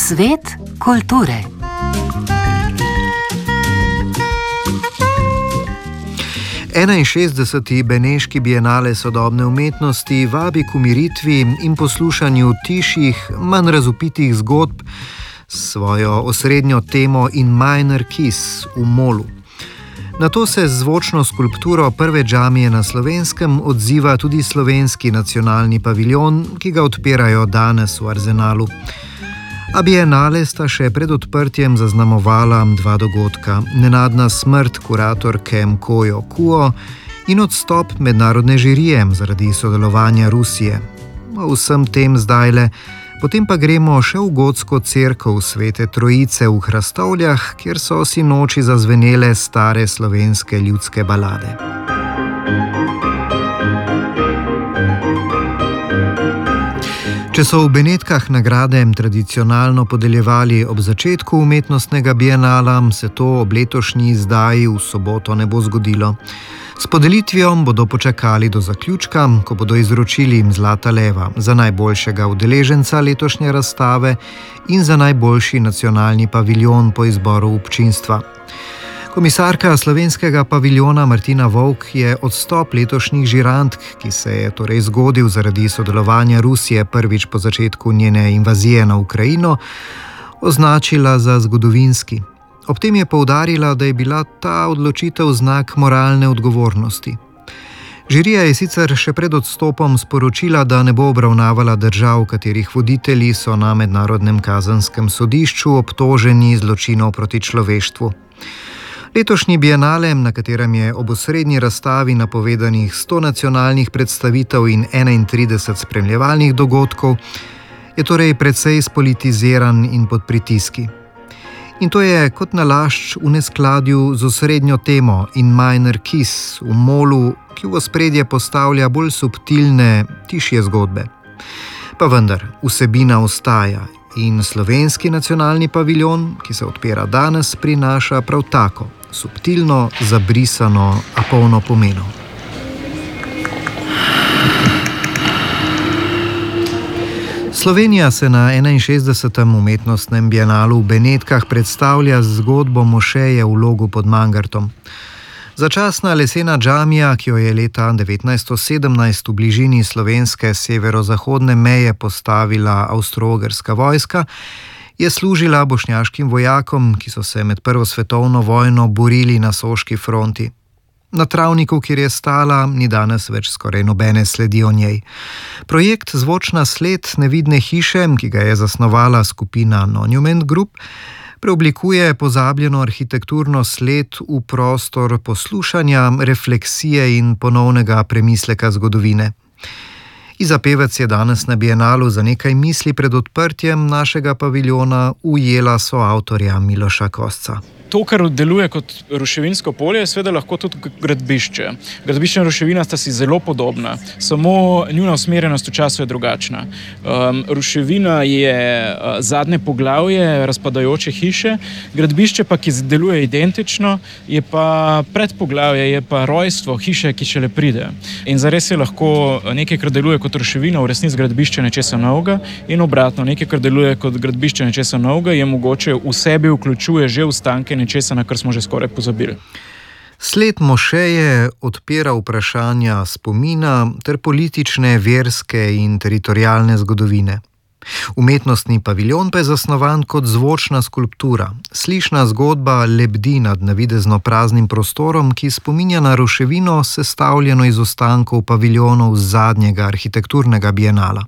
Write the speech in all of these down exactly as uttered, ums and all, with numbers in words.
Svet kulture. enainšestdeseti Beneški bienale sodobne umetnosti vabi k umiritvi in poslušanju tišjih, manj razvpitih zgodb s svojo osrednjo temo In Minor Keys v Molu. Na to se z zvočno skulpturo prve džamije na Slovenskem odziva tudi slovenski nacionalni paviljon, ki ga odpirajo danes v Arzenalu. A bienale sta še pred odprtjem zaznamovala dva dogodka: nenadna smrt kuratorke Mkojo Kuo in odstop mednarodne žirije zaradi sodelovanja Rusije. O vsem tem zdajle, potem pa gremo še v gotsko cerkev Svete Trojice v Hrastovljah, kjer so sinoči zazvenele stare slovenske ljudske balade. Če so v Benetkah nagrade tradicionalno podeljevali ob začetku umetnostnega bienala, se to ob letošnji izdaji v soboto ne bo zgodilo. S podelitvijo bodo počakali do zaključka, ko bodo izročili Zlata leva za najboljšega udeleženca letošnje razstave in za najboljši nacionalni paviljon po izboru občinstva. Komisarka slovenskega paviljona Martina Vovk je odstop letošnjih žirantk, ki se je torej zgodil zaradi sodelovanja Rusije prvič po začetku njene invazije na Ukrajino, označila za zgodovinski. Ob tem je poudarila, da je bila ta odločitev znak moralne odgovornosti. Žirija je sicer še pred odstopom sporočila, da ne bo obravnavala držav, katerih voditelji so na mednarodnem kazenskem sodišču obtoženi zločinov proti človeštvu. Letošnji bienale, na katerem je ob osrednji razstavi napovedanih sto nacionalnih predstavitev in enaintrideset spremljevalnih dogodkov, je torej precej spolitiziran in pod pritiski. In to je kot nalašč v neskladju z osrednjo temo In Minor Keys v Molu, ki v ospredje postavlja bolj subtilne, tišje zgodbe. Pa vendar, vsebina ostaja in slovenski nacionalni paviljon, ki se odpira danes, prinaša prav tako, subtilno, zabrisano, a polno pomenov. Slovenija se na enainšestdesetem umetnostnem bienalu v Benetkah predstavlja z zgodbo mošeje v Logu pod Mangartom. Začasna lesena džamija, ki jo je leta devetnajststo sedemnajst v bližini slovenske severozahodne meje postavila avstro-ogrska vojska, je služila bošnjaškim vojakom, ki so se med prvo svetovno vojno borili na soški fronti. Na travniku, kjer je stala, ni danes več skoraj nobene sledi o njej. Projekt Zvočna sled nevidne hiše, ki ga je zasnovala skupina Monument Group, preoblikuje pozabljeno arhitekturno sled v prostor poslušanja, refleksije in ponovnega premisleka zgodovine. Iza Pevec je danes na bienalu za nekaj misli pred odprtjem našega paviljona ujela soavtorja Miloša Kosca. To, kar deluje kot ruševinsko polje, je seveda lahko tudi gradbišče. Gradbišče in ruševina sta si zelo podobna, samo njuna usmerjenost v času je drugačna. Um, ruševina je uh, zadnje poglavje razpadajoče hiše, gradbišče pa, ki deluje identično, je pa predpoglavje, je pa rojstvo hiše, ki šele pride. In zares je lahko nekaj, kar deluje kot ruševina, v resnici gradbišče nečesa novega, in obratno, nekaj, kar deluje kot gradbišče nečesa novega, je mogoče v sebi vključuje že ostanke nečesa, na kar smo že skoraj pozabili. Sled mošeje odpira vprašanja spomina ter politične, verske in teritorialne zgodovine. Umetnostni paviljon pa je zasnovan kot zvočna skulptura. Slišna zgodba lebdi nad navidezno praznim prostorom, ki spominja na ruševino, sestavljeno iz ostankov paviljonov z zadnjega arhitekturnega bienala.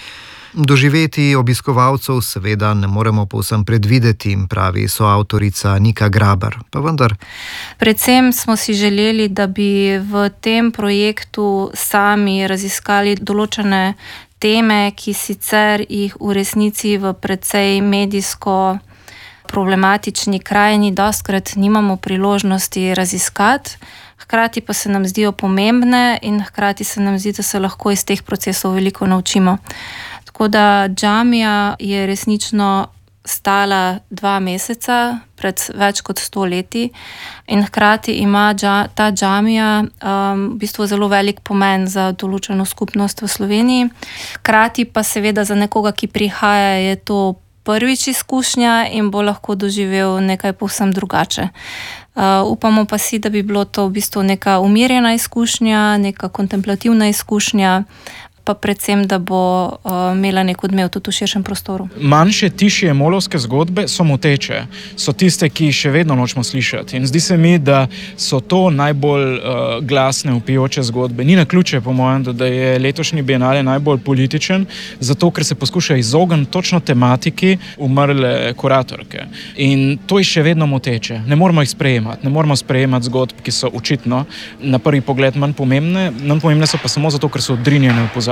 Doživeti obiskovalcev seveda ne moremo povsem predvideti, pravi soavtorica Nika Grabar, pa vendar. Predvsem smo si želeli, da bi v tem projektu sami raziskali določene teme, ki sicer jih v resnici v precej medijsko problematični krajini dostkrat nimamo priložnosti raziskati. Hkrati pa se nam zdijo pomembne in hkrati se nam zdi, da se lahko iz teh procesov veliko naučimo. Tako da džamija je resnično stala dva meseca pred več kot sto leti in hkrati ima dža, ta džamija um, v bistvu zelo velik pomen za določeno skupnost v Sloveniji. Hkrati pa seveda za nekoga, ki prihaja, je to prvič izkušnja in bo lahko doživel nekaj povsem drugače. Uh, upamo pa si, da bi bilo to v bistvu neka umirjena izkušnja, neka kontemplativna izkušnja, pa predvsem, da bo uh, imela nek odmev tudi v širšem prostoru. Manjše, tišje molovske zgodbe so moteče, so tiste, ki še vedno nočemo slišati. In zdi se mi, da so to najbolj uh, glasne, vpijoče zgodbe. Ni naključje, po mojem, da, da je letošnji bienale najbolj političen, zato ker se poskuša izogniti točno tematiki umrle kuratorke. In to je še vedno moteče. Ne moramo jih sprejemati, ne moramo sprejemati zgodb, ki so očitno na prvi pogled manj pomembne, manj pomembne so pa samo zato, ker so odrinjene v pozabo.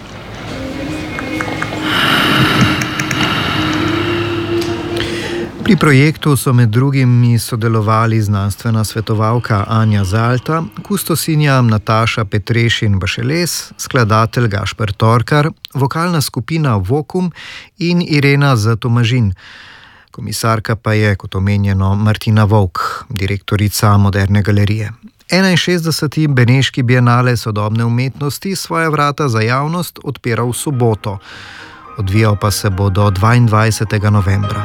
Pri projektu so med drugimi sodelovali znanstvena svetovalka Anja Zalta, kustosinja Nataša Petrešin-Bašeles, skladatelj Gašper Torkar, vokalna skupina Vokum in Irena Zatomažin. Komisarka pa je, kot omenjeno, Martina Vovk, direktorica Moderne galerije. enainšestdeseti beneški bienale sodobne umetnosti svoja vrata za javnost odpira v soboto. Odvijal pa se bo do dvaindvajsetega novembra.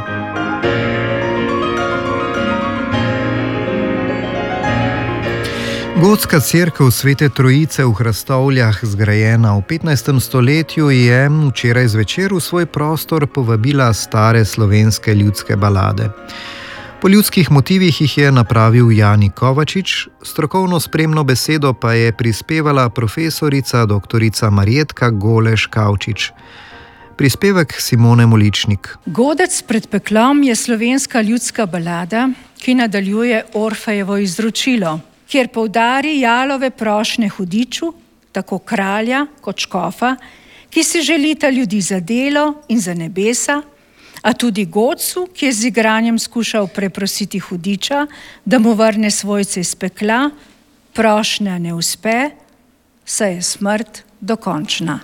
Gotska cerkev Svete Trojice v Hrastovljah, zgrajena v petnajstem stoletju, je včeraj zvečer v svoj prostor povabila stare slovenske ljudske balade. Po ljudskih motivih jih je napravil Jani Kovačič, strokovno spremno besedo pa je prispevala profesorica doktorica Marjetka Goleš-Kavčič. Prispevek Simone Moličnik. Godec pred peklom je slovenska ljudska balada, ki nadaljuje Orfejevo izročilo, kjer poudari jalove prošnje hudiču, tako kralja kot škofa, ki si želita ljudi za delo in za nebesa, a tudi godcu, ki je z igranjem skušal preprositi hudiča, da mu vrne svojce iz pekla, prošnja ne uspe, saj je smrt dokončna.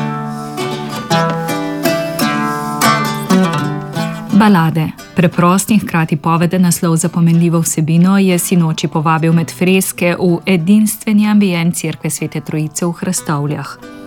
Balade. Preprost in hkrati poveden naslov za pomenljivo vsebino je sinoči povabil med freske v edinstveni ambient cerkve Svete Trojice v Hrastovljah.